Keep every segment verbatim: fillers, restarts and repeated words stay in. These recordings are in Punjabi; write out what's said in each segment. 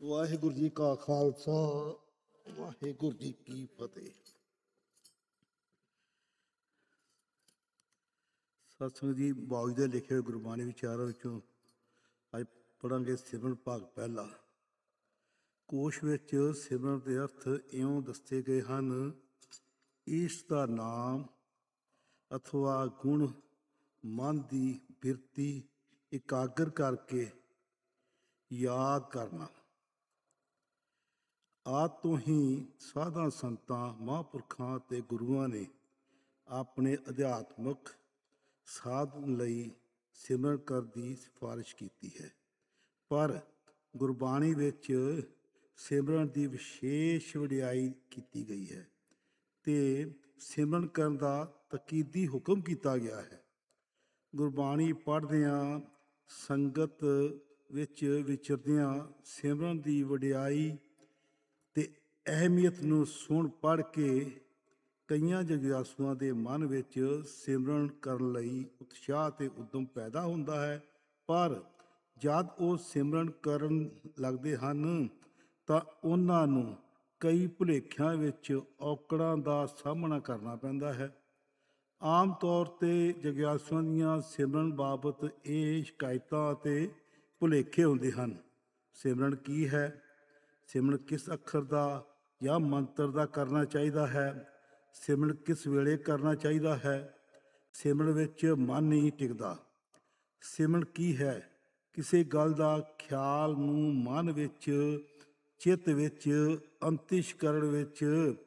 ਵਾਹਿਗੁਰੂ ਜੀ ਕਾ ਖਾਲਸਾ ਵਾਹਿਗੁਰੂ ਜੀ ਕੀ ਫਤਿਹ। ਸਤਿਸੰਗ ਜੀ, ਬਾਊ ਦੇ ਲਿਖੇ ਹੋਏ ਗੁਰਬਾਣੀ ਵਿਚਾਰਾਂ ਵਿੱਚੋਂ ਅੱਜ ਪੜ੍ਹਾਂਗੇ ਸਿਮਰਨ ਭਾਗ ਪਹਿਲਾ। ਕੋਸ਼ ਵਿੱਚ ਸਿਮਰਨ ਦੇ ਅਰਥ ਇਉਂ ਦੱਸੇ ਗਏ ਹਨ: ਈਸ਼ ਦਾ ਨਾਮ ਅਥਵਾ ਗੁਣ ਮਨ ਦੀ ਬਿਰਤੀ ਇਕਾਗਰ ਕਰਕੇ ਯਾਦ ਕਰਨਾ। ਆਦਿ ਤੋਂ ਹੀ ਸਾਧਾਂ ਸੰਤਾਂ ਮਹਾਂਪੁਰਖਾਂ ਅਤੇ ਗੁਰੂਆਂ ਨੇ ਆਪਣੇ ਅਧਿਆਤਮਕ ਸਾਧਨ ਲਈ ਸਿਮਰਨ ਕਰਨ ਦੀ ਸਿਫਾਰਿਸ਼ ਕੀਤੀ ਹੈ, ਪਰ ਗੁਰਬਾਣੀ ਵਿੱਚ ਸਿਮਰਨ ਦੀ ਵਿਸ਼ੇਸ਼ ਵਡਿਆਈ ਕੀਤੀ ਗਈ ਹੈ ਅਤੇ ਸਿਮਰਨ ਕਰਨ ਦਾ ਤਕੀਦੀ ਹੁਕਮ ਕੀਤਾ ਗਿਆ ਹੈ। ਗੁਰਬਾਣੀ ਪੜ੍ਹਦਿਆਂ, ਸੰਗਤ ਵਿੱਚ ਵਿਚਰਦਿਆਂ ਸਿਮਰਨ ਦੀ ਵਡਿਆਈ ਅਤੇ ਅਹਿਮੀਅਤ ਨੂੰ ਸੁਣ ਪੜ੍ਹ ਕੇ ਕਈਆਂ ਜਗਿਆਸੂਆਂ ਦੇ ਮਨ ਵਿੱਚ ਸਿਮਰਨ ਕਰਨ ਲਈ ਉਤਸ਼ਾਹ ਅਤੇ ਉਦਮ ਪੈਦਾ ਹੁੰਦਾ ਹੈ, ਪਰ ਜਦ ਉਹ ਸਿਮਰਨ ਕਰਨ ਲੱਗਦੇ ਹਨ ਤਾਂ ਉਹਨਾਂ ਨੂੰ ਕਈ ਭੁਲੇਖਿਆਂ ਵਿੱਚ ਔਕੜਾਂ ਦਾ ਸਾਹਮਣਾ ਕਰਨਾ ਪੈਂਦਾ ਹੈ। ਆਮ ਤੌਰ 'ਤੇ ਜਗਿਆਸੂਆਂ ਦੀਆਂ ਸਿਮਰਨ ਬਾਬਤ ਇਹ ਸ਼ਿਕਾਇਤਾਂ ਅਤੇ ਭੁਲੇਖੇ ਹੁੰਦੇ ਹਨ। ਸਿਮਰਨ ਕੀ ਹੈ? ਸਿਮਰਨ ਕਿਸ ਅੱਖਰ ਦਾ ਜਾਂ ਮੰਤਰ ਦਾ ਕਰਨਾ ਚਾਹੀਦਾ ਹੈ? ਸਿਮਰਨ ਕਿਸ ਵੇਲੇ ਕਰਨਾ ਚਾਹੀਦਾ ਹੈ? ਸਿਮਰਨ ਵਿੱਚ ਮਨ ਨਹੀਂ ਟਿਕਦਾ। ਸਿਮਰਨ ਕੀ ਹੈ? ਕਿਸੇ ਗੱਲ ਦਾ ਖਿਆਲ ਨੂੰ ਮਨ ਵਿੱਚ, ਚਿੱਤ ਵਿੱਚ, ਅੰਤਿਸ਼ਕਰਣ ਵਿੱਚ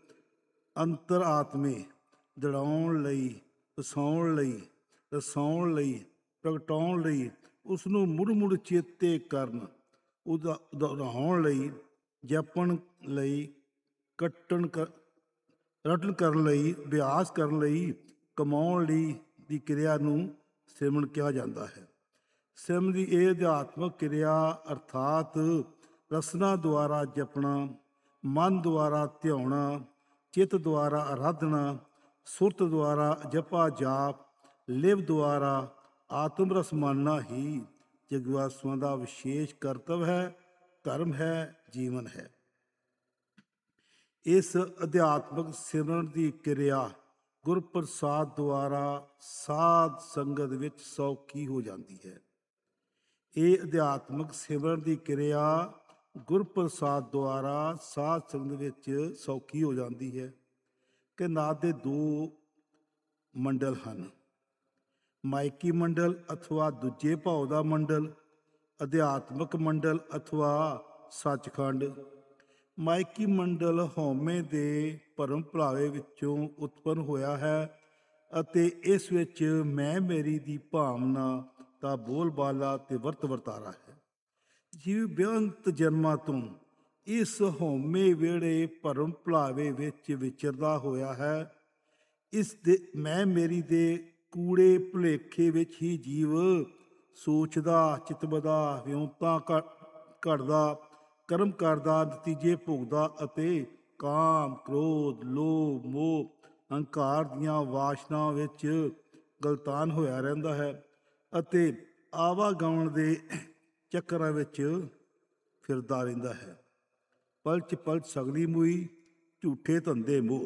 ਅੰਤਰ-ਆਤਮੇ ਦ੍ਰਿੜਾਉਣ ਲਈ, ਵਸਾਉਣ ਲਈ, ਰਸਾਉਣ ਲਈ, ਪ੍ਰਗਟਾਉਣ ਲਈ, ਉਸ ਨੂੰ ਮੁੜ ਮੁੜ ਚੇਤੇ ਕਰਨ, ਉਹਦਾ ਦੁਹਰਾਉਣ ਲਈ, ਜਪਣ ਲਈ, ਕੱਟਣ ਕ ਰਟਨ ਕਰਨ ਲਈ, ਅਭਿਆਸ ਕਰਨ ਲਈ, ਕਮਾਉਣ ਲਈ ਦੀ ਕਿਰਿਆ ਨੂੰ ਸਿਮਰਨ ਕਿਹਾ ਜਾਂਦਾ ਹੈ। ਸਿਮਰਨ ਦੀ ਇਹ ਅਧਿਆਤਮਕ ਕਿਰਿਆ ਅਰਥਾਤ ਰਸਨਾ ਦੁਆਰਾ ਜਪਣਾ, ਮਨ ਦੁਆਰਾ ਧਿਆਉਣਾ, ਚਿੱਤ ਦੁਆਰਾ ਆਰਾਧਨਾ, ਸੁਰਤ ਦੁਆਰਾ ਜਪਾ ਜਾਪ, ਲਿਵ ਦੁਆਰਾ ਆਤਮ ਰਸ ਮਾਨਣਾ ਹੀ ਜਗਿਆਸੂਆਂ ਦਾ ਵਿਸ਼ੇਸ਼ ਕਰਤੱਵ ਹੈ, ਧਰਮ ਹੈ, ਜੀਵਨ ਹੈ। ਇਸ ਅਧਿਆਤਮਕ ਸਿਮਰਨ ਦੀ ਕਿਰਿਆ ਗੁਰਪ੍ਰਸਾਦ ਦੁਆਰਾ ਸਾਧ ਸੰਗਤ ਵਿੱਚ ਸੌਖੀ ਹੋ ਜਾਂਦੀ ਹੈ। ਇਹ ਅਧਿਆਤਮਕ ਸਿਮਰਨ ਦੀ ਕਿਰਿਆ ਗੁਰਪ੍ਰਸਾਦ ਦੁਆਰਾ ਸਾਧ ਸੰਗਤ ਵਿੱਚ ਸੌਖੀ ਹੋ ਜਾਂਦੀ ਹੈ ਕਿ ਨਾਥ ਦੇ ਦੋ ਮੰਡਲ ਹਨ: ਮਾਇਕੀ ਮੰਡਲ ਅਥਵਾ ਦੂਜੇ ਭਾਵ ਦਾ ਮੰਡਲ, ਅਧਿਆਤਮਕ ਮੰਡਲ ਅਥਵਾ ਸੱਚਖੰਡ। ਮਾਇਕੀ ਮੰਡਲ ਹਉਮੈ ਦੇ ਭਰਮ ਭੁਲਾਵੇ ਵਿੱਚੋਂ ਉਤਪੰਨ ਹੋਇਆ ਹੈ ਅਤੇ ਇਸ ਵਿੱਚ ਮੈਂ ਮੇਰੀ ਦੀ ਭਾਵਨਾ ਦਾ ਬੋਲਬਾਲਾ ਅਤੇ ਵਰਤ ਵਰਤਾਰਾ ਹੈ। ਜਿਵੇਂ ਬੇਅੰਤ ਜਨਮਾਂ ਤੋਂ ਇਸ ਹਉਮੈ ਵਿਹੜੇ ਭਰਮ ਭੁਲਾਵੇ ਵਿੱਚ ਵਿਚਰਦਾ ਹੋਇਆ ਹੈ, ਇਸ ਦੇ ਮੈਂ ਮੇਰੀ ਦੇ ਕੂੜੇ ਭੁਲੇਖੇ ਵਿੱਚ ਹੀ ਜੀਵ ਸੋਚਦਾ, ਚਿਤਵਦਾ, ਵਿਉਂਤਾਂ ਘੜਦਾ, ਕਰਮ ਕਰਦਾ, ਨਤੀਜੇ ਭੋਗਦਾ ਅਤੇ ਕਾਮ, ਕ੍ਰੋਧ, ਲੋਭ, ਮੋਹ, ਹੰਕਾਰ ਦੀਆਂ ਵਾਸ਼ਨਾ ਵਿੱਚ ਗਲਤਾਨ ਹੋਇਆ ਰਹਿੰਦਾ ਹੈ ਅਤੇ ਆਵਾਗਮਨ ਦੇ ਚੱਕਰਾਂ ਵਿੱਚ ਫਿਰਦਾ ਰਹਿੰਦਾ ਹੈ। ਪਲਚ ਪਲਚ ਸਗਲੀ ਮੂਈ, ਝੂਠੇ ਧੰਦੇ ਮੋਹ।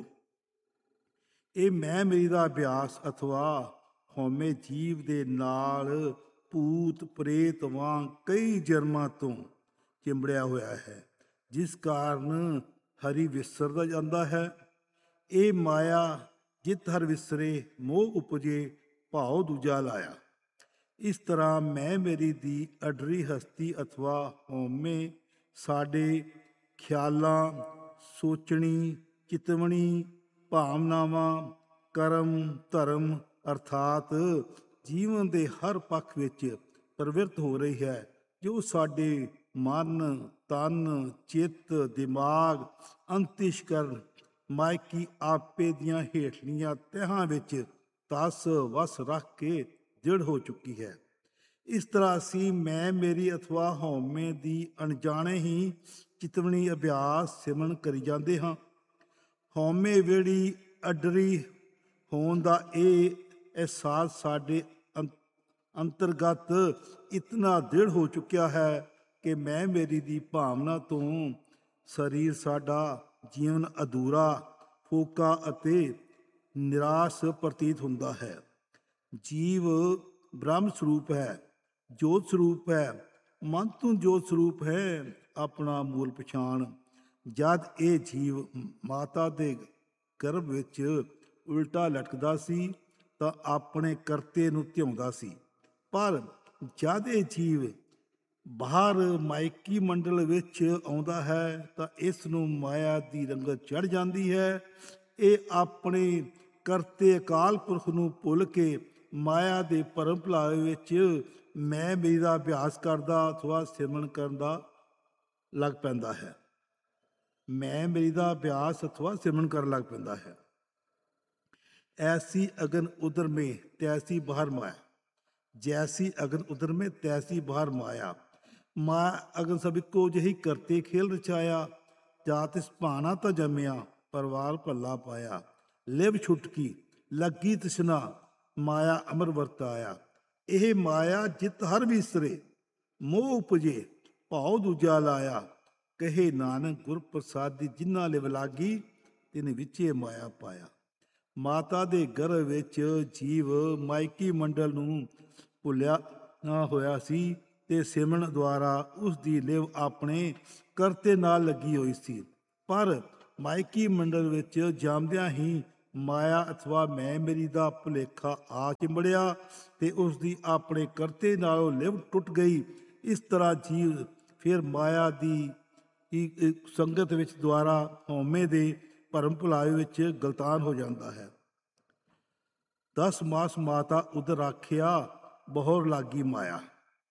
ਇਹ ਮੈਂ ਮੇਰੀ ਦਾ ਅਭਿਆਸ ਅਥਵਾ ਹਉਮੈ ਜੀਵ ਦੇ ਨਾਲ ਭੂਤ ਪ੍ਰੇਤ ਵਾਂਗ ਕਈ ਜਨਮਾਂ ਤੋਂ ਚਿੰਬੜਿਆ ਹੋਇਆ ਹੈ, ਜਿਸ ਕਾਰਨ ਹਰੀ ਵਿਸਰਦਾ ਜਾਂਦਾ ਹੈ। ਇਹ ਮਾਇਆ ਜਿਤ ਹਰ ਵਿਸਰੇ, ਮੋਹ ਉਪਜੇ ਭਾਉ ਦੂਜਾ ਲਾਇਆ। ਇਸ ਤਰ੍ਹਾਂ ਮੈਂ ਮੇਰੀ ਦੀ ਅਡਰੀ ਹਸਤੀ ਅਥਵਾ ਹਉਮੈ ਸਾਡੇ ਖਿਆਲਾਂ, ਸੋਚਣੀ, ਚਿਤਵਣੀ, ਭਾਵਨਾਵਾਂ, ਕਰਮ, ਧਰਮ ਅਰਥਾਤ ਜੀਵਨ ਦੇ ਹਰ ਪੱਖ ਵਿੱਚ ਪ੍ਰਵਿਰਤ ਹੋ ਰਹੀ ਹੈ, ਜੋ ਸਾਡੇ ਮਨ, ਤਨ, ਚਿੱਤ, ਦਿਮਾਗ, ਅੰਤਿਸ਼ਕਰਨ, ਮਾਇਕੀ ਆਪੇ ਦੀਆਂ ਹੇਠਲੀਆਂ ਤਹਿਾਂ ਵਿੱਚ ਤਸ ਵਸ ਰੱਖ ਕੇ ਦ੍ਰਿੜ ਹੋ ਚੁੱਕੀ ਹੈ। ਇਸ ਤਰ੍ਹਾਂ ਅਸੀਂ ਮੈਂ ਮੇਰੀ ਅਥਵਾ ਹਉਮੈ ਦੀ ਅਣਜਾਣੇ ਹੀ ਚਿਤਵਣੀ, ਅਭਿਆਸ, ਸਿਮਰਨ ਕਰੀ ਜਾਂਦੇ ਹਾਂ। ਹਉਮੈ ਵਿਹੜੀ ਅਡਰੀ ਹੋਣ ਦਾ ਇਹ ਅਹਿਸਾਸ ਸਾਡੇ ਅੰਤਰਗਤ ਇਤਨਾ ਦ੍ਰਿੜ ਹੋ ਚੁੱਕਿਆ ਹੈ ਕਿ ਮੈਂ ਮੇਰੀ ਦੀ ਭਾਵਨਾ ਤੋਂ ਸਰੀਰ ਸਾਡਾ ਜੀਵਨ ਅਧੂਰਾ, ਫੋਕਾ ਅਤੇ ਨਿਰਾਸ਼ ਪ੍ਰਤੀਤ ਹੁੰਦਾ ਹੈ। ਜੀਵ ਬ੍ਰਹਮ ਸਰੂਪ ਹੈ, ਜੋਤ ਸਰੂਪ ਹੈ, ਮਨ ਤੋਂ ਜੋਤ ਸਰੂਪ ਹੈ, ਆਪਣਾ ਮੂਲ ਪਛਾਣ। ਜਦ ਇਹ ਜੀਵ ਮਾਤਾ ਦੇ ਗਰਭ ਵਿੱਚ ਉਲਟਾ ਲਟਕਦਾ ਸੀ ਤਾਂ ਆਪਣੇ ਕਰਤੇ ਨੂੰ ਧਿਆਉਂਦਾ ਸੀ, ਪਰ ਜਦ ਇਹ ਜੀਵ ਬਾਹਰ ਮਾਇਕੀ ਮੰਡਲ ਵਿੱਚ ਆਉਂਦਾ ਹੈ ਤਾਂ ਇਸ ਨੂੰ ਮਾਇਆ ਦੀ ਰੰਗਤ ਚੜ੍ਹ ਜਾਂਦੀ ਹੈ। ਇਹ ਆਪਣੇ ਕਰਤੇ ਅਕਾਲ ਪੁਰਖ ਨੂੰ ਭੁੱਲ ਕੇ ਮਾਇਆ ਦੇ ਭਰਮ ਭੁਲਾਵੇ ਵਿੱਚ ਮੈਂ ਮੇਰੀ ਦਾ ਅਭਿਆਸ ਕਰਦਾ ਅਥਵਾ ਸਿਮਰਨ ਕਰਨ ਦਾ ਲੱਗ ਪੈਂਦਾ ਹੈ। ਮੈਂ ਮੇਰੀ ਦਾ ਅਭਿਆਸ ਅਥਵਾ ਸਿਮਰਨ ਕਰਨ ਲੱਗ ਪੈਂਦਾ ਹੈ। ਐਸੀ ਅਗਨ ਉਦਰ ਮੇਂ ਤੈਸੀ ਬਾਹਰ ਮਾਇਆ, ਜੈਸੀ ਅਗਨ ਉਦਰ ਮੇਂ ਤੈਸੀ ਬਾਹਰ ਮਾਇਆ। ਮਾਇਆ ਅਗਨ ਸਭ ਇੱਕੋ ਜਿਹੀ ਕਰਤੇ ਖੇਲ ਰਚਾਇਆ, ਜਾਤ ਇਸ ਭਾਣਾ ਤਾਂ ਜੰਮਿਆ, ਪਰਿਵਾਰ ਭੱਲਾ ਪਾਇਆ। ਲਿਵ ਛੁਟਕੀ ਲੱਗੀ ਤ੍ਰਿਸ਼ਨਾ, ਮਾਇਆ ਅਮਰ ਵਰਤਾਇਆ। ਇਹ ਮਾਇਆ ਜਿਤ ਹਰ ਵਿਸਰੇ, ਮੋਹ ਉਪਜੇ ਭਾਉ ਦੂਜਾ ਲਾਇਆ। ਕਹੇ ਨਾਨਕ ਗੁਰ ਪ੍ਰਸਾਦੀ ਜਿਨ੍ਹਾਂ ਲਿਵ ਲਾਗੀ, ਤਿਨ ਵਿੱਚੇ ਮਾਇਆ ਪਾਇਆ। ਮਾਤਾ ਦੇ ਗਰਭ ਵਿੱਚ ਜੀਵ ਮਾਇਕੀ ਮੰਡਲ ਨੂੰ ਭੁੱਲਿਆ ਨਾ ਹੋਇਆ ਸੀ ਤੇ ਸਿਮਰਨ ਦੁਆਰਾ ਉਸ ਦੀ ਲਿਵ ਆਪਣੇ ਕਰਤੇ ਨਾਲ ਲੱਗੀ ਹੋਈ ਸੀ, ਪਰ ਮਾਇਕੀ ਮੰਡਲ ਵਿੱਚ ਜੰਮਦਿਆਂ ਹੀ ਮਾਇਆ ਅਥਵਾ ਮੈਂ ਮੇਰੀ ਦਾ ਭੁਲੇਖਾ ਆ ਚਿੰਬੜਿਆ ਤੇ ਉਸ ਦੀ ਆਪਣੇ ਕਰਤੇ ਨਾਲੋਂ ਲਿਵ ਟੁੱਟ ਗਈ। ਇਸ ਤਰ੍ਹਾਂ ਜੀਵ ਫਿਰ ਮਾਇਆ ਦੀ ਸੰਗਤ ਵਿੱਚ ਦੁਆਰਾ ਹਉਮੈ ਦੇ ਭਰਮ ਭੁਲਾਵੇ ਵਿੱਚ ਗਲਤਾਨ ਹੋ ਜਾਂਦਾ ਹੈ। ਦਸ ਮਾਸ ਮਾਤਾ ਉਦਰ ਰਾਖਿਆ, ਬਹੁਰ ਲਾਗੀ ਮਾਇਆ।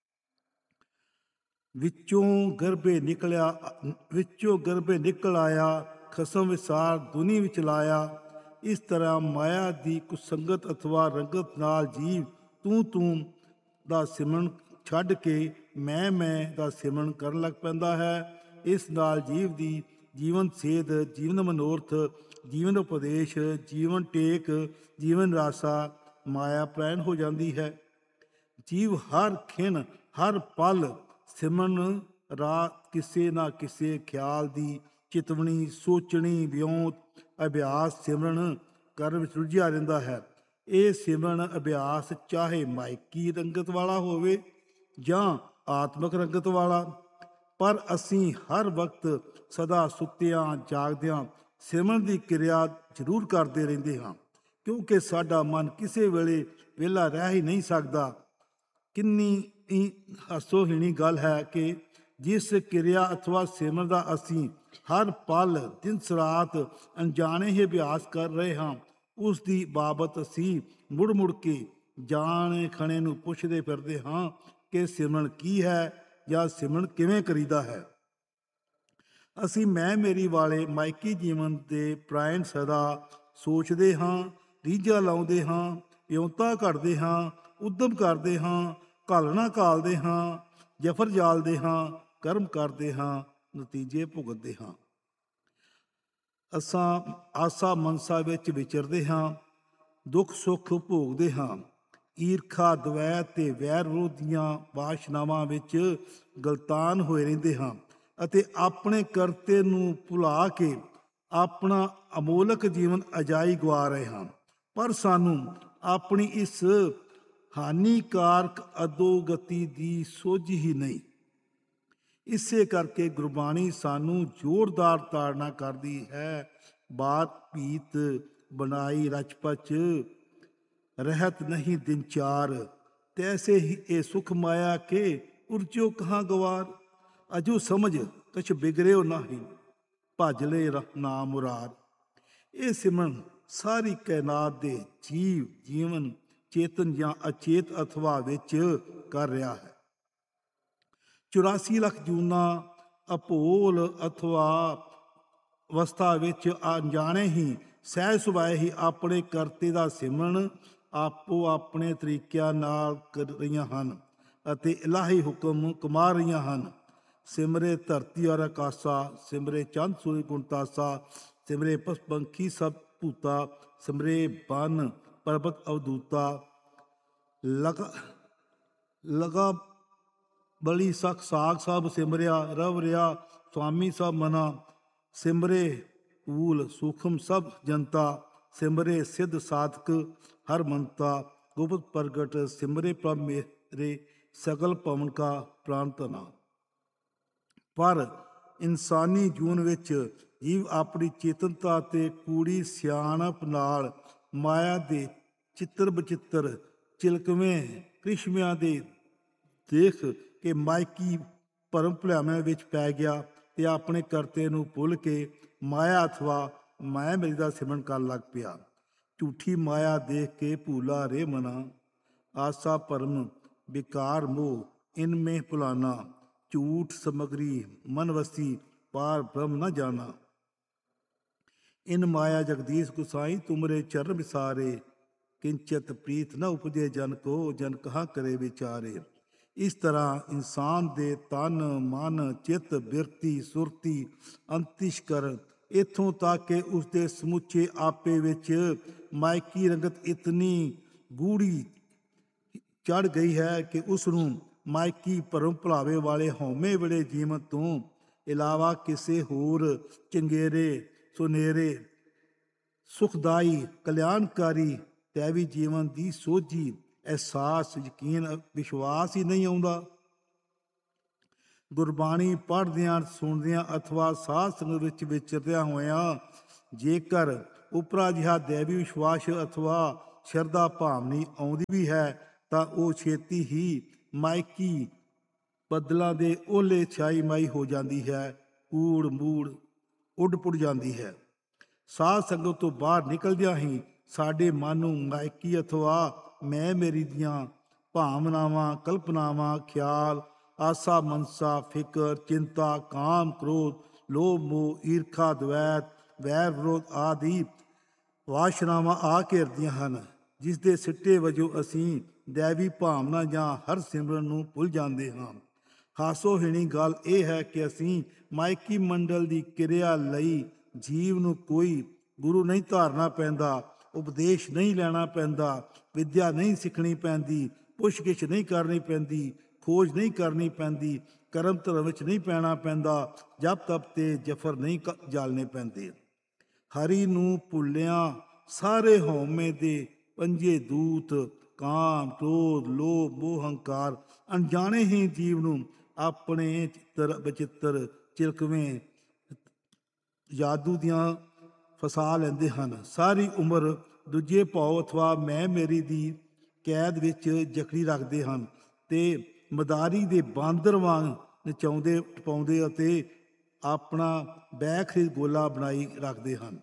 ਵਿੱਚੋਂ ਗਰਭੇ ਨਿਕਲਿਆ ਵਿੱਚੋਂ ਗਰਭੇ ਨਿਕਲ ਆਇਆ, ਖਸਮ ਵਿਸਾਰ ਦੁਨੀ ਵਿੱਚ ਲਾਇਆ। ਇਸ ਤਰ੍ਹਾਂ ਮਾਇਆ ਦੀ ਕੁਸੰਗਤ ਅਥਵਾ ਰੰਗਤ ਨਾਲ ਜੀਵ ਤੂੰ ਤੂੰ ਦਾ ਸਿਮਰਨ ਛੱਡ ਕੇ ਮੈਂ ਮੈਂ ਦਾ ਸਿਮਰਨ ਕਰਨ ਲੱਗ ਪੈਂਦਾ ਹੈ। ਇਸ ਨਾਲ ਜੀਵ ਦੀ ਜੀਵਨ ਸੇਧ, ਜੀਵਨ ਮਨੋਰਥ, ਜੀਵਨ ਉਪਦੇਸ਼, ਜੀਵਨ ਟੇਕ, ਜੀਵਨ ਰਾਸਾ ਮਾਇਆ ਪ੍ਰੈਣ ਹੋ ਜਾਂਦੀ ਹੈ। ਜੀਵ ਹਰ ਖਿਣ ਹਰ ਪਲ ਸਿਮਰਨ ਰਾਤ ਕਿਸੇ ਨਾ ਕਿਸੇ ਖਿਆਲ ਦੀ ਚਿਤਵਣੀ, ਸੋਚਣੀ, ਵਿਉਂਤ, ਅਭਿਆਸ ਸਿਮਰਨ ਕਰਨ ਵਿੱਚ ਰੁੱਝਿਆ ਰਹਿੰਦਾ ਹੈ। ਇਹ ਸਿਮਰਨ ਅਭਿਆਸ ਚਾਹੇ ਮਾਇਕੀ ਰੰਗਤ ਵਾਲਾ ਹੋਵੇ ਜਾਂ ਆਤਮਿਕ ਰੰਗਤ ਵਾਲਾ, ਪਰ ਅਸੀਂ ਹਰ ਵਕਤ ਸਦਾ ਸੁੱਤਿਆਂ ਜਾਗਦਿਆਂ ਸਿਮਰਨ ਦੀ ਕਿਰਿਆ ਜ਼ਰੂਰ ਕਰਦੇ ਰਹਿੰਦੇ ਹਾਂ, ਕਿਉਂਕਿ ਸਾਡਾ ਮਨ ਕਿਸੇ ਵੇਲੇ ਵਿਹਲਾ ਰਹਿ ਹੀ ਨਹੀਂ ਸਕਦਾ। ਕਿੰਨੀ ਹਾਸੋਹੀਣੀ ਗੱਲ ਹੈ ਕਿ ਜਿਸ ਕਿਰਿਆ ਅਥਵਾ ਸਿਮਰਨ ਦਾ ਅਸੀਂ ਹਰ ਪਲ ਦਿਨ ਰਾਤ ਅਣਜਾਣੇ ਹੀ ਅਭਿਆਸ ਕਰ ਰਹੇ ਹਾਂ, ਉਸ ਦੀ ਬਾਬਤ ਅਸੀਂ ਮੁੜ ਮੁੜ ਕੇ ਜਾਣੇ ਖਣੇ ਨੂੰ ਪੁੱਛਦੇ ਫਿਰਦੇ ਹਾਂ ਕਿ ਸਿਮਰਨ ਕੀ ਹੈ ਜਾਂ ਸਿਮਰਨ ਕਿਵੇਂ ਕਰੀਦਾ ਹੈ। ਅਸੀਂ ਮੈਂ ਮੇਰੀ ਵਾਲੇ ਮਾਇਕੀ ਜੀਵਨ ਦੇ ਪ੍ਰਾਇਣ ਸਦਾ ਸੋਚਦੇ ਹਾਂ, ਰੀਝਾਂ ਲਾਉਂਦੇ ਹਾਂ, ਵਿਉਂਤਾਂ ਘੜਦੇ ਹਾਂ, ਉਦਮ ਕਰਦੇ ਹਾਂ, ਘਾਲਣਾ ਘਾਲਦੇ ਹਾਂ, ਜਫਰ ਜਾਲਦੇ ਹਾਂ, ਕਰਮ ਕਰਦੇ ਹਾਂ, ਨਤੀਜੇ ਭੁਗਤਦੇ ਹਾਂ। ਅਸਾਂ ਆਸਾ ਮਨਸਾ ਵਿੱਚ ਵਿਚਰਦੇ ਹਾਂ, ਦੁੱਖ ਸੁੱਖ ਭੋਗਦੇ ਹਾਂ, ਈਰਖਾ ਦਵੈਤ ਤੇ ਵੈਰ ਵਿਰੋਧ ਦੀਆਂ ਵਾਸ਼ਨਾਵਾਂ ਵਿੱਚ ਗਲਤਾਨ ਹੋਏ ਰਹਿੰਦੇ ਹਾਂ ਅਤੇ ਆਪਣੇ ਕਰਤੇ ਨੂੰ ਭੁਲਾ ਕੇ ਆਪਣਾ ਅਮੋਲਕ ਜੀਵਨ ਅਜਾਈ ਗਵਾ ਰਹੇ ਹਾਂ। ਪਰ ਸਾਨੂੰ ਆਪਣੀ ਇਸ ਹਾਨੀਕਾਰਕ ਅਧੋਗਤੀ ਦੀ ਸੋਝ ਹੀ ਨਹੀਂ। ਇਸੇ ਕਰਕੇ ਗੁਰਬਾਣੀ ਸਾਨੂੰ ਜ਼ੋਰਦਾਰ ਤਾੜਨਾ ਕਰਦੀ ਹੈ, ਬਾਤ ਪੀਤ ਬਣਾਈ ਰਚਪਚ, ਰਹਿਤ ਨਹੀਂ ਦਿਨ ਚਾਰ, ਤੈਸੇ ਹੀ ਇਹ ਸੁਖ ਮਾਇਆ ਕੇ ਉਰਜੋ ਕਹਾਂ ਗਵਾਰ। ਅਜੂ ਸਮਝ ਕਛ ਬਿਗੜਿਓ ਨਾਹੀ, ਭਜ ਲੈ ਨਾਮ ਮੁਰਾਰ। ਇਹ ਸਿਮਰਨ ਸਾਰੀ ਕਾਇਨਾਤ ਦੇ ਜੀਵ ਜੀਵਨ ਚੇਤਨ ਜਾਂ ਅਚੇਤ ਅਥਵਾ ਵਿੱਚ ਕਰ ਰਿਹਾ ਹੈ। ਚੁਰਾਸੀ ਲੱਖ ਜੂਨਾ ਅਭੋਲ ਅਥਵਾ ਅਵਸਥਾ ਵਿੱਚ ਅਣਜਾਣੇ ਹੀ ਸਹਿਜ ਸੁਭਾਏ ਹੀ ਆਪਣੇ ਕਰਤੇ ਦਾ ਸਿਮਰਨ ਆਪੋ ਆਪਣੇ ਤਰੀਕਿਆਂ ਨਾਲ ਕਰ ਰਹੀਆਂ ਹਨ ਅਤੇ ਇਲਾਹੀ ਹੁਕਮ ਕਮਾ ਰਹੀਆਂ ਹਨ। ਸਿਮਰੇ ਧਰਤੀ ਔਰ ਆਕਾਸ਼ਾ, ਸਿਮਰੇ ਚੰਦ ਸੂਰਜ ਗੁਣਤਾਸਾ, ਸਿਮਰੇ ਪਸ਼ੂ ਪੰਖੀ ਸਭ ਭੂਤਾ, ਸਿਮਰੇ ਬਨ ਪਰਬਤ ਅਵਧੂਤਾ। ਲਗਾ ਲਗਾ ਬਲੀ ਸਖ ਸਾਗ ਸਭ ਸਿਮਰਿਆ, ਰਵ ਰਿਆ ਸੁਆਮੀ ਸਭ ਮਨਾ, ਸਿਮਰੇ ਊਲ ਸੂਖਮ ਸਭ ਜਨਤਾ, ਸਿਮਰੇ ਸਿੱਧ ਸਾਧਕ ਹਰ ਮੰਤਾ, ਗੁਪਤ ਪ੍ਰਗਟ ਸਿਮਰੇ ਪ੍ਰਭ ਮੇਰੇ, ਸਗਲ ਪਵਨ ਕਾ ਪ੍ਰਾਨ ਧਨਾ। ਪਰ ਇਨਸਾਨੀ ਜੂਨ ਵਿੱਚ ਜੀਵ ਆਪਣੀ ਚੇਤਨਤਾ ਤੇ ਕੂੜੀ ਸਿਆਣਪ ਨਾਲ ਮਾਇਆ ਦੇ ਚਿੱਤਰ ਬਚਿੱਤਰ ਚਿਲਕਵੇਂ ਕ੍ਰਿਸ਼ਮਿਆਂ ਦੇ ਦੇਖ ਕੇ ਮਾਇਕੀ ਭਰਮ ਭੁਲਾਮਿਆਂ ਵਿੱਚ ਪੈ ਗਿਆ ਤੇ ਆਪਣੇ ਕਰਤੇ ਨੂੰ ਭੁੱਲ ਕੇ ਮਾਇਆ ਅਥਵਾ ਮਾਇਆ ਮੇਰੀ ਦਾ ਸਿਮਰਨ ਕਰਨ ਲੱਗ ਪਿਆ। ਝੂਠੀ ਮਾਇਆ ਦੇਖ ਕੇ ਭੂਲਾ ਰੇ ਮਨਾ, ਆਸਾ ਭਰਮ ਵਿਕਾਰ ਮੋਹ ਇਨ ਮੇਂ ਭੁਲਾਨਾ, ਝੂਠ ਸਮਗਰੀ ਮਨ ਵਸੀ ਪਾਰ ਬ੍ਰਹਮ न जाना। इन माया जगदीश गुसाई तुमरे चरण विसारे, किंचित प्रीत न उपजे जन को, जन कहाँ करे विचारे। ਇਸ ਤਰ੍ਹਾਂ ਇਨਸਾਨ ਦੇ ਤਨ ਮਨ ਚਿੱਤ ਬਿਰਤੀ ਸੁਰਤੀ ਅੰਤਿਸ਼ਕਰਨ ਇੱਥੋਂ ਤੱਕ ਕਿ ਉਸਦੇ ਸਮੁੱਚੇ ਆਪੇ ਵਿੱਚ ਮਾਇਕੀ ਰੰਗਤ ਇਤਨੀ ਗੂੜੀ ਚੜ ਗਈ ਹੈ ਕਿ ਉਸ ਨੂੰ ਮਾਇਕੀ ਭਰਮ ਭੁਲਾਵੇ ਵਾਲੇ ਹਉਮੈ ਵੇਲੇ ਜੀਵਨ ਤੋਂ ਇਲਾਵਾ ਕਿਸੇ ਹੋਰ ਚੰਗੇਰੇ ਸੁਨੇਰੇ ਸੁਖਦਾਈ ਕਲਿਆਣਕਾਰੀ ਦੈਵੀ ਜੀਵਨ ਦੀ ਸੋਝੀ ਅਹਿਸਾਸ ਯਕੀਨ ਵਿਸ਼ਵਾਸ ਹੀ ਨਹੀਂ ਆਉਂਦਾ। ਗੁਰਬਾਣੀ ਪੜ੍ਹਦਿਆਂ ਸੁਣਦਿਆਂ ਅਥਵਾ ਸਾਧ ਸੰਗਤ ਵਿੱਚ ਵਿਚਰਦਿਆਂ ਹੋਇਆਂ ਜੇਕਰ ਉਪਰਾ ਜਿਹਾ ਦੈਵੀ ਵਿਸ਼ਵਾਸ ਅਥਵਾ ਸ਼ਰਧਾ ਭਾਵਨੀ ਆਉਂਦੀ ਵੀ ਹੈ ਤਾਂ ਉਹ ਛੇਤੀ ਹੀ ਮਾਇਕੀ ਬੱਦਲਾਂ ਦੇ ਓਲੇ ਛਾਈ ਮਾਈ ਹੋ ਜਾਂਦੀ ਹੈ, ਕੂੜ ਮੂੜ ਉੱਡ ਪੁੱਡ ਜਾਂਦੀ ਹੈ। ਸਾਧ ਸੰਗਤ ਤੋਂ ਬਾਹਰ ਨਿਕਲਦਿਆਂ ਹੀ ਸਾਡੇ ਮਨ ਨੂੰ ਮਾਇਕੀ ਅਥਵਾ ਮੈਂ ਮੇਰੀ ਦੀਆਂ ਭਾਵਨਾਵਾਂ ਕਲਪਨਾਵਾਂ ਖਿਆਲ ਆਸਾ ਮਨਸਾ ਫਿਕਰ ਚਿੰਤਾ ਕਾਮ ਕ੍ਰੋਧ ਲੋਭ ਮੋਹ ਈਰਖਾ ਦਵੈਤ ਵੈਰ ਵਿਰੋਧ ਆਦਿ ਵਾਸ਼ਨਾਵਾਂ ਆ ਘੇਰਦੀਆਂ ਹਨ, ਜਿਸ ਦੇ ਸਿੱਟੇ ਵਜੋਂ ਅਸੀਂ ਦੈਵੀ ਭਾਵਨਾ ਜਾਂ ਹਰ ਸਿਮਰਨ ਨੂੰ ਭੁੱਲ ਜਾਂਦੇ ਹਾਂ। ਹਾਸੋਹੀਣੀ ਗੱਲ ਇਹ ਹੈ ਕਿ ਅਸੀਂ ਮਾਇਕੀ ਮੰਡਲ ਦੀ ਕਿਰਿਆ ਲਈ ਜੀਵ ਨੂੰ ਕੋਈ ਗੁਰੂ ਨਹੀਂ ਧਾਰਨਾ ਪੈਂਦਾ, ਉਪਦੇਸ਼ ਨਹੀਂ ਲੈਣਾ ਪੈਂਦਾ, ਵਿਦਿਆ ਨਹੀਂ ਸਿੱਖਣੀ ਪੈਂਦੀ, ਪੁੱਛਗਿੱਛ ਨਹੀਂ ਕਰਨੀ ਪੈਂਦੀ, ਖੋਜ ਨਹੀਂ ਕਰਨੀ ਪੈਂਦੀ, ਕਰਮ ਧਰਮ ਵਿੱਚ ਨਹੀਂ ਪੈਣਾ ਪੈਂਦਾ, ਜਪ ਤਪ ਤੇ ਜਫਰ ਨਹੀਂ ਜਾਲਣੇ ਪੈਂਦੇ। ਹਰੀ ਨੂੰ ਭੁੱਲਿਆਂ ਸਾਰੇ ਹਉਮੈ ਦੇ ਪੰਜੇ ਦੂਤ ਕਾਮ ਕ੍ਰੋਧ ਲੋਭ ਮੋਹ ਹੰਕਾਰ ਅਣਜਾਣੇ ਹੀ ਜੀਵ ਨੂੰ ਆਪਣੇ ਚਿੱਤਰ ਬਚਿੱਤਰ ਚਿਲਕਵੇਂ ਜਾਦੂ ਦੀਆਂ ਫਸਾ ਲੈਂਦੇ ਹਨ। ਸਾਰੀ ਉਮਰ ਦੂਜੇ ਭਾਵ ਅਥਵਾ ਮੈਂ ਮੇਰੀ ਦੀ ਕੈਦ ਵਿੱਚ ਜਕੜੀ ਰੱਖਦੇ ਹਨ ਤੇ ਮਦਾਰੀ ਦੇ ਬਾਂਦਰ ਵਾਂਗ ਨਚਾਉਂਦੇ ਟਪਾਉਂਦੇ ਅਤੇ ਆਪਣਾ ਬੈਖਰੀ ਗੋਲਾ ਬਣਾਈ ਰੱਖਦੇ ਹਨ।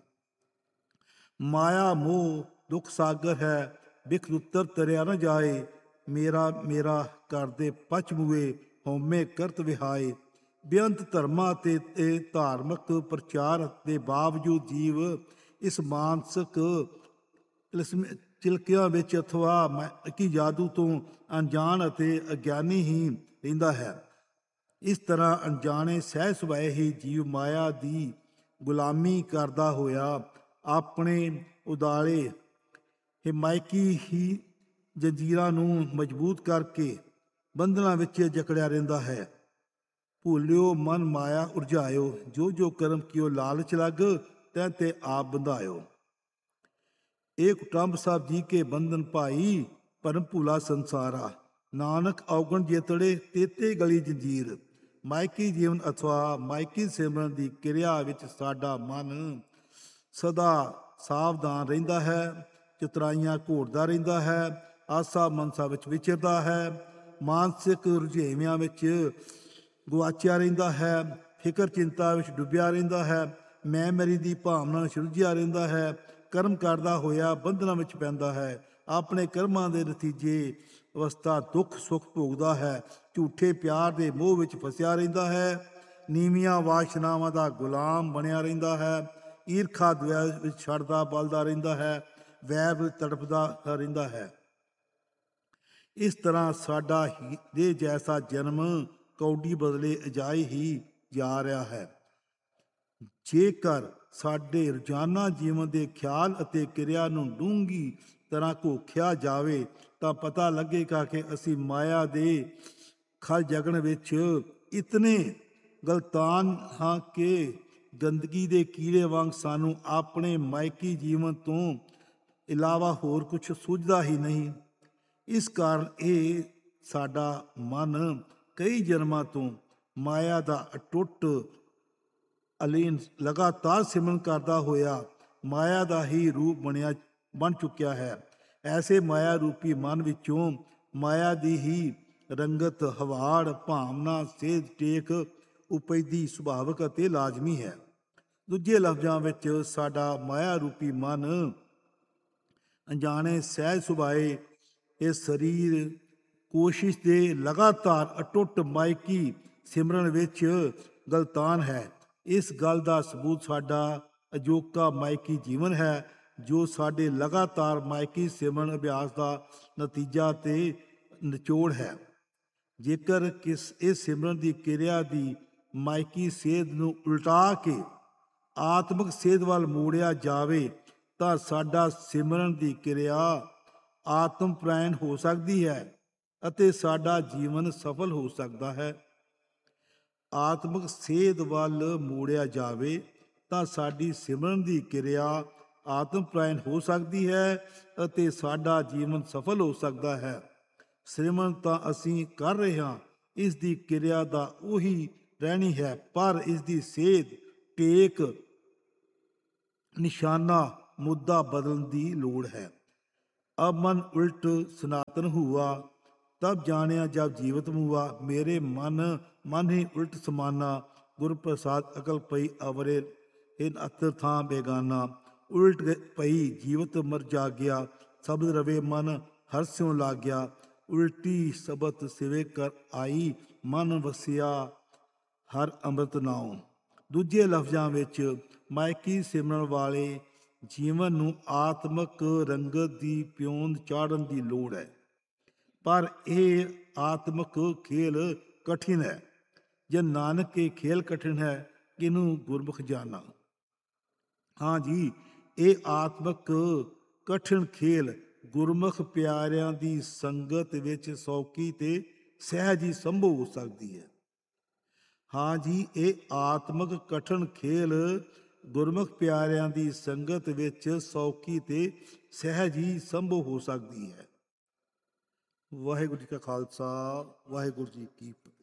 ਮਾਇਆ ਮੋਹ ਦੁੱਖ ਸਾਗਰ ਹੈ, ਬਿਖ ਉੱਤਰ ਤਰਿਆ ਨਾ ਜਾਏ, ਮੇਰਾ ਮੇਰਾ ਕਰਦੇ ਪਚ ਮੁਏ ਹਉਮੈ ਕਰਤ ਵਿਹਾਏ। ਬੇਅੰਤ ਧਰਮਾਂ ਤੇ ਧਾਰਮਿਕ ਪ੍ਰਚਾਰ ਦੇ ਬਾਵਜੂਦ ਜੀਵ ਇਸ ਮਾਨਸਿਕ ਚਿਲਕਿਆਂ ਵਿੱਚ ਅਥਵਾ ਮਾਇਕੀ ਜਾਦੂ ਤੋਂ ਅਣਜਾਣ ਅਤੇ ਅਗਿਆਨੀ ਹੀ ਰਹਿੰਦਾ ਹੈ। ਇਸ ਤਰ੍ਹਾਂ ਅਣਜਾਣੇ ਸਹਿ ਸੁਭਾਏ ਹੀ ਜੀਵ ਮਾਇਆ ਦੀ ਗੁਲਾਮੀ ਕਰਦਾ ਹੋਇਆ ਆਪਣੇ ਉਦਾਲੇ ਹਿਮਾਇਕੀ ਹੀ ਜੰਜੀਰਾਂ ਨੂੰ ਮਜ਼ਬੂਤ ਕਰਕੇ ਬੰਧਨਾਂ ਵਿੱਚ ਜਕੜਿਆ ਰਹਿੰਦਾ ਹੈ। ਭੁੱਲਿਓ ਮਨ ਮਾਇਆ ਉਰਝਾਇਓ, ਜੋ ਜੋ ਕਰਮ ਕੀਓ ਲਾਲਚ ਲੱਗ, ਤੈ ਤੇ ਆਪ ਬੰਧਾਇਓ। ਏਕ ਕੁਟੰਬ ਸਾਹਿਬ ਜੀ ਕੇ ਬੰਧਨ ਭਾਈ, ਭਰਮ ਭੂਲਾ ਸੰਸਾਰਾ, ਨਾਨਕ ਔਗਣ ਜੇਤੜੇ ਤੇਤੇ ਗਲੀ ਜੰਜੀਰ। ਮਾਇਕੀ ਜੀਵਨ ਅਥਵਾ ਮਾਇਕੀ ਸਿਮਰਨ ਦੀ ਕਿਰਿਆ ਵਿੱਚ ਸਾਡਾ ਮਨ ਸਦਾ ਸਾਵਧਾਨ ਰਹਿੰਦਾ ਹੈ, ਚਤੁਰਾਈਆਂ ਘੋੜਦਾ ਰਹਿੰਦਾ ਹੈ, ਆਸਾ ਮਨਸਾ ਵਿੱਚ ਵਿਚਰਦਾ ਹੈ, ਮਾਨਸਿਕ ਰੁਝੇਵਿਆਂ ਵਿੱਚ ਗੁਆਚਿਆ ਰਹਿੰਦਾ ਹੈ, ਫਿਕਰ ਚਿੰਤਾ ਵਿੱਚ ਡੁੱਬਿਆ ਰਹਿੰਦਾ ਹੈ, ਮੈਂ ਮੇਰੀ ਦੀ ਭਾਵਨਾ ਵਿੱਚ ਰੁੱਝਿਆ ਰਹਿੰਦਾ ਹੈ, ਕਰਮ ਕਰਦਾ ਹੋਇਆ ਬੰਧਨਾਂ ਵਿੱਚ ਪੈਂਦਾ ਹੈ, ਆਪਣੇ ਕਰਮਾਂ ਦੇ ਨਤੀਜੇ ਅਵਸਥਾ ਦੁੱਖ ਸੁੱਖ ਭੋਗਦਾ ਹੈ, ਝੂਠੇ ਪਿਆਰ ਦੇ ਮੋਹ ਵਿੱਚ ਫਸਿਆ ਰਹਿੰਦਾ ਹੈ, ਨੀਵੀਆਂ ਵਾਸ਼ਨਾਵਾਂ ਦਾ ਗੁਲਾਮ ਬਣਿਆ ਰਹਿੰਦਾ ਹੈ, ਈਰਖਾ ਦਵੈਰ ਵਿੱਚ ਛੜਦਾ ਬਲਦਾ ਰਹਿੰਦਾ ਹੈ, ਵੈਰ ਵਿੱਚ ਤੜਪਦਾ ਰਹਿੰਦਾ ਹੈ। ਇਸ ਤਰ੍ਹਾਂ ਸਾਡਾ ਦੇ ਜੈਸਾ ਜਨਮ ਕੌਡੀ ਬਦਲੇ ਅਜਾਈ ਹੀ ਜਾ ਰਿਹਾ ਹੈ। ਜੇਕਰ ਸਾਡੇ ਰੋਜ਼ਾਨਾ ਜੀਵਨ ਦੇ ਖਿਆਲ ਅਤੇ ਕਿਰਿਆ ਨੂੰ ਡੂੰਘੀ ਤਰ੍ਹਾਂ ਘੋਖਿਆ ਜਾਵੇ ਤਾਂ ਪਤਾ ਲੱਗੇਗਾ ਕਿ ਅਸੀਂ ਮਾਇਆ ਦੇ ਖਲ ਜਗਣ ਵਿੱਚ ਇਤਨੇ ਗਲਤਾਨ ਹਾਂ ਕਿ ਗੰਦਗੀ ਦੇ ਕੀੜੇ ਵਾਂਗ ਸਾਨੂੰ ਆਪਣੇ ਮਾਇਕੀ ਜੀਵਨ ਤੋਂ ਇਲਾਵਾ ਹੋਰ ਕੁਝ ਸੁਝਦਾ ਹੀ ਨਹੀਂ। ਇਸ ਕਾਰਨ ਇਹ ਸਾਡਾ ਮਨ ਕਈ ਜਨਮਾਂ ਤੋਂ ਮਾਇਆ ਦਾ ਅਟੁੱਟ ਅਲੀਨ ਲਗਾਤਾਰ ਸਿਮਰਨ ਕਰਦਾ ਹੋਇਆ ਮਾਇਆ ਦਾ ਹੀ ਰੂਪ ਬਣਿਆ ਬਣ ਚੁੱਕਿਆ ਹੈ। ਐਸੇ ਮਾਇਆ ਰੂਪੀ ਮਨ ਵਿੱਚੋਂ ਮਾਇਆ ਦੀ ਹੀ ਰੰਗਤ, ਹਵਾੜ, ਭਾਵਨਾ, ਸੇਧ, ਟੇਕ ਉਪਜਦੀ ਸੁਭਾਵਿਕ ਅਤੇ ਲਾਜ਼ਮੀ ਹੈ। ਦੂਜੇ ਲਫ਼ਜ਼ਾਂ ਵਿੱਚ ਸਾਡਾ ਮਾਇਆ ਰੂਪੀ ਮਨ ਅਣਜਾਣੇ ਸਹਿਜ ਸੁਭਾਏ ਇਸ ਸਰੀਰ ਕੋਸ਼ਿਸ਼ ਦੇ ਲਗਾਤਾਰ ਅਟੁੱਟ ਮਾਇਕੀ ਸਿਮਰਨ ਵਿੱਚ ਗਲਤਾਨ ਹੈ। ਇਸ ਗੱਲ ਦਾ ਸਬੂਤ ਸਾਡਾ ਅਜੋਕਾ ਮਾਇਕੀ ਜੀਵਨ ਹੈ, ਜੋ ਸਾਡੇ ਲਗਾਤਾਰ ਮਾਇਕੀ ਸਿਮਰਨ ਅਭਿਆਸ ਦਾ ਨਤੀਜਾ ਤੇ ਨਿਚੋੜ ਹੈ। ਜੇਕਰ ਕਿਸ ਇਸ ਸਿਮਰਨ ਦੀ ਕਿਰਿਆ ਦੀ ਮਾਇਕੀ ਸੇਧ ਨੂੰ ਉਲਟਾ ਕੇ ਆਤਮਿਕ ਸੇਧ ਵੱਲ ਮੋੜਿਆ ਜਾਵੇ ਤਾਂ ਸਾਡਾ ਸਿਮਰਨ ਦੀ ਕਿਰਿਆ ਆਤਮ ਪ੍ਰੈਣ ਹੋ ਸਕਦੀ ਹੈ ਅਤੇ ਸਾਡਾ ਜੀਵਨ ਸਫਲ ਹੋ ਸਕਦਾ ਹੈ। ਆਤਮਿਕ ਸੇਧ ਵੱਲ ਮੋੜਿਆ ਜਾਵੇ ਤਾਂ ਸਾਡੀ ਸਿਮਰਨ ਦੀ ਕਿਰਿਆ ਆਤਮ ਪ੍ਰੈਣ ਹੋ ਸਕਦੀ ਹੈ ਅਤੇ ਸਾਡਾ ਜੀਵਨ ਸਫਲ ਹੋ ਸਕਦਾ ਹੈ। ਸਿਮਰਨ ਤਾਂ ਅਸੀਂ ਕਰ ਰਹੇ ਹਾਂ, ਇਸ ਦੀ ਕਿਰਿਆ ਦਾ ਉਹੀ ਰਹਿਣੀ ਹੈ, ਪਰ ਇਸ ਦੀ ਸੇਧ, ਟੇਕ, ਨਿਸ਼ਾਨਾ, ਮੁੱਦਾ ਬਦਲਣ ਦੀ ਲੋੜ ਹੈ। ਅਬ ਮਨ ਉਲਟ ਸਨਾਤਨ ਹੁਆ, ਤਬ ਜਾਣਿਆ ਜਬ ਜੀਵਤ ਮੁਆ। ਮੇਰੇ ਮਨ ਮਨ ਹੀ ਉਲਟ ਸਮਾਨਾ, ਗੁਰ ਪ੍ਰਸਾਦ ਅਕਲ ਪਈ ਅਵਰੇ ਇਨ ਅਤਰ ਥਾਂ ਬੇਗਾਨਾ। ਉਲਟ ਪਈ ਜੀਵਤ ਮਰ ਜਾਗਿਆ, ਸ਼ਬਦ ਰਵੇ ਮਨ ਹਰਸਿਉ ਲਾਗਿਆ। ਉਲਟੀ ਸਬਤ ਸਿਵੇ ਕਰ ਆਈ, ਮਨ ਵਸਿਆ ਹਰ ਅੰਮ੍ਰਿਤ ਨਾਉ। ਦੂਜੇ ਲਫ਼ਜ਼ਾਂ ਵਿੱਚ ਮਾਇਕੀ ਸਿਮਰਨ ਵਾਲੇ ਜੀਵਨ ਨੂੰ ਆਤਮਿਕ ਰੰਗਤ ਦੀ ਪਿਉਂਦ ਚਾੜਨ ਦੀ ਲੋੜ ਹੈ, ਪਰ ਇਹ ਆਤਮਿਕ ਖੇਲ ਕਠਿਨ ਹੈ। ਜੇ ਨਾਨਕ ਇਹ ਖੇਲ ਕਠਿਨ ਹੈ, ਕਿਹਨੂੰ ਗੁਰਮੁਖ ਜਾਣਾ। ਹਾਂ ਜੀ, ਇਹ ਆਤਮਿਕ ਕਠਿਨ ਖੇਲ ਗੁਰਮੁਖ ਪਿਆਰਿਆਂ ਦੀ ਸੰਗਤ ਵਿੱਚ ਸੌਖੀ ਤੇ ਸਹਿਜ ਹੀ ਸੰਭਵ ਹੋ ਸਕਦੀ ਹੈ। ਹਾਂ ਜੀ, ਇਹ ਆਤਮਿਕ ਕਠਿਨ ਖੇਲ ਗੁਰਮੁਖ ਪਿਆਰਿਆਂ ਦੀ ਸੰਗਤ ਵਿੱਚ ਸੌਖੀ ਤੇ ਸਹਿਜ ਹੀ ਸੰਭਵ ਹੋ ਸਕਦੀ ਹੈ। ਵਾਹਿਗੁਰੂ ਜੀ ਕਾ ਖਾਲਸਾ, ਵਾਹਿਗੁਰੂ ਜੀ ਕੀ ਫਤਿਹ।